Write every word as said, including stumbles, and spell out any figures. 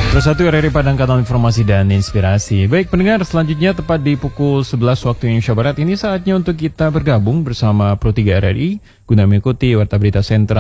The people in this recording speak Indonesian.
Terus satu R R I Padang, kanal informasi dan inspirasi. Baik pendengar, selanjutnya tepat di pukul sebelas waktu Indonesia Barat, ini saatnya untuk kita bergabung bersama Pro tiga R R I guna mengikuti Warta Berita Sentral